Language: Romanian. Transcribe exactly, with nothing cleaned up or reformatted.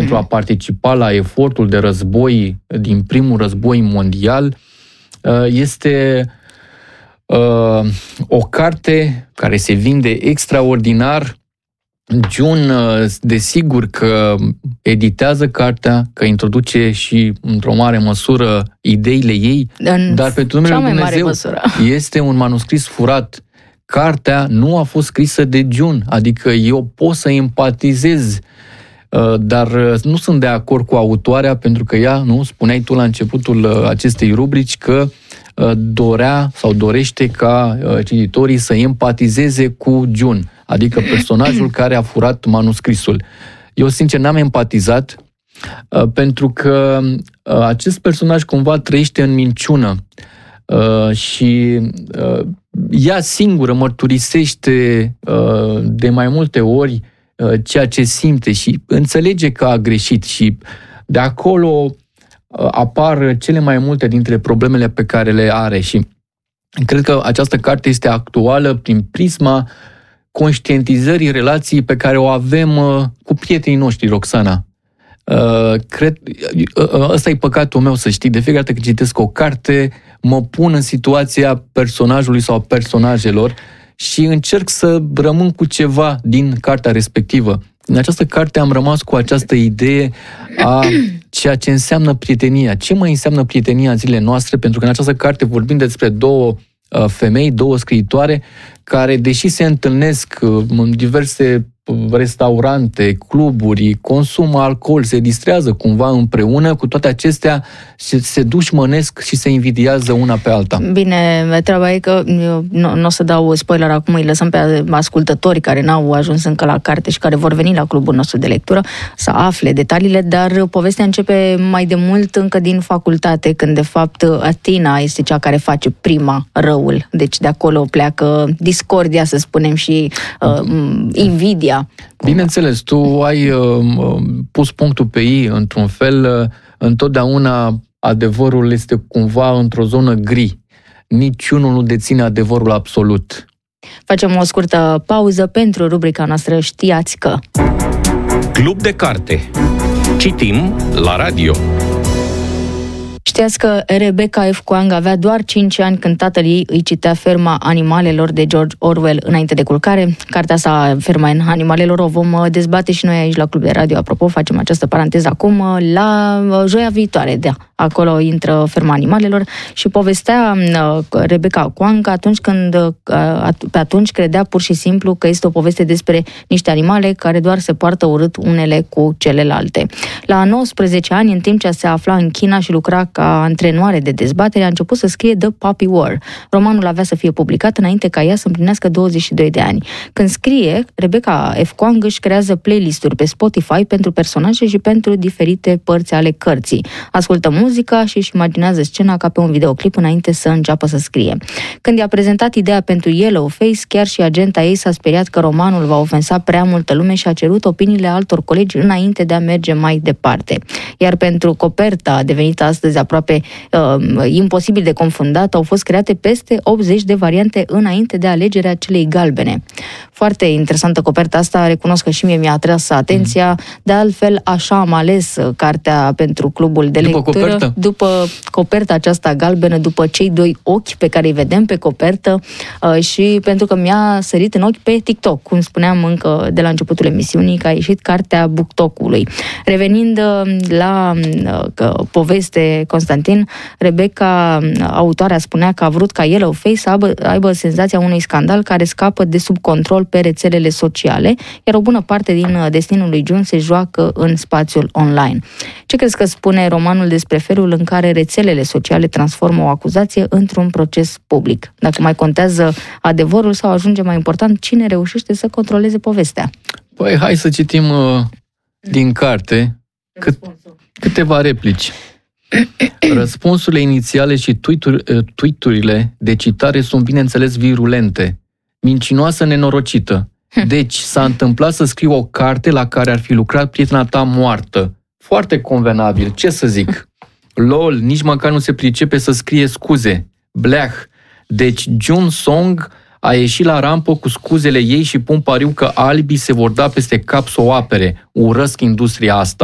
pentru a participa la efortul de război din primul război mondial. Este o carte care se vinde extraordinar. June, desigur că editează cartea, că introduce și, într-o mare măsură, ideile ei, în dar pentru numele lui Dumnezeu este un manuscris furat. Cartea nu a fost scrisă de June, adică eu pot să empatizez, dar nu sunt de acord cu autoarea, pentru că ea, nu, spuneai tu la începutul acestei rubrici că dorea sau dorește ca cititorii să empatizeze cu June, adică personajul care a furat manuscrisul. Eu, sincer, n-am empatizat pentru că acest personaj cumva trăiește în minciună și ea singură mărturisește de mai multe ori ceea ce simte și înțelege că a greșit și de acolo apar cele mai multe dintre problemele pe care le are și cred că această carte este actuală prin prisma conștientizării relației pe care o avem cu prietenii noștri, Roxana. Cred, ăsta e păcatul meu, să știi, de fiecare dată când citesc o carte, mă pun în situația personajului sau personajelor și încerc să rămân cu ceva din cartea respectivă. În această carte am rămas cu această idee a ceea ce înseamnă prietenia. Ce mai înseamnă prietenia în zilele noastre? Pentru că în această carte vorbim despre două femei, două scriitoare, care, deși se întâlnesc în diverse restaurante, cluburi, consumă alcool, se distrează cumva împreună, cu toate acestea se, se dușmănesc și se invidiază una pe alta. Bine, treaba e că nu, nu o să dau spoiler acum, îi lăsăm pe ascultători care n-au ajuns încă la carte și care vor veni la clubul nostru de lectură să afle detaliile, dar povestea începe mai de mult încă din facultate, când de fapt Athena este cea care face prima răul. Deci de acolo pleacă discordia, să spunem, și uh, invidia. Bineînțeles, tu ai uh, pus punctul pe i, într-un fel, uh, întotdeauna adevărul este cumva într-o zonă gri. Niciunul nu deține adevărul absolut. Facem o scurtă pauză pentru rubrica noastră Știați că. Club de carte. Citim la radio. Știați că Rebecca F. Kuang avea doar cinci ani când tatăl ei îi citea Ferma animalelor de George Orwell înainte de culcare. Cartea sa, Ferma animalelor, o vom dezbate și noi aici la Club de Radio. Apropo, facem această paranteză acum, la joia viitoare. Da, acolo intră Ferma animalelor și povestea Rebecca Kuang atunci când, pe atunci credea pur și simplu că este o poveste despre niște animale care doar se poartă urât unele cu celelalte. La nouăsprezece ani, în timp ce se afla în China și lucra ca antrenoare de dezbatere, a început să scrie The Puppy War. Romanul avea să fie publicat înainte ca ea să împlinească douăzeci și doi de ani. Când scrie, Rebecca F. Kuang își creează playlist-uri pe Spotify pentru personaje și pentru diferite părți ale cărții. Ascultă muzica și își imaginează scena ca pe un videoclip înainte să înceapă să scrie. Când i-a prezentat ideea pentru Yellowface, chiar și agenta ei s-a speriat că romanul va ofensa prea multă lume și a cerut opiniile altor colegi înainte de a merge mai departe. Iar pentru coperta devenită astăzi aproape uh, imposibil de confundat, au fost create peste optzeci de variante înainte de alegerea celei galbene. Foarte interesantă coperta asta, recunosc că și mie mi-a atras atenția, mm. de altfel așa am ales cartea pentru clubul de după lectură. Copertă? După coperta aceasta galbenă, după cei doi ochi pe care îi vedem pe copertă uh, și pentru că mi-a sărit în ochi pe TikTok, cum spuneam încă de la începutul emisiunii, că a ieșit cartea BookTok-ului. Revenind uh, la uh, poveste, Constantin, Rebecca, autoarea, spunea că a vrut ca Yellowface să aibă, aibă senzația unui scandal care scapă de sub control pe rețelele sociale, iar o bună parte din destinul lui June se joacă în spațiul online. Ce crezi că spune romanul despre felul în care rețelele sociale transformă o acuzație într-un proces public? Dacă mai contează adevărul sau ajunge mai important cine reușește să controleze povestea? Păi, hai să citim uh, din carte cât, câteva replici. Răspunsurile inițiale și tweet-urile de citare sunt, bineînțeles, virulente. Mincinoasă, nenorocită. Deci, s-a întâmplat să scriu o carte la care ar fi lucrat prietena ta moartă. Foarte convenabil, ce să zic? Lol, nici măcar nu se pricepe să scrie scuze. Bleah. Deci, June Song a ieșit la rampă cu scuzele ei și pun pariu că alibii se vor da peste cap să o apere. Urăsc industria asta.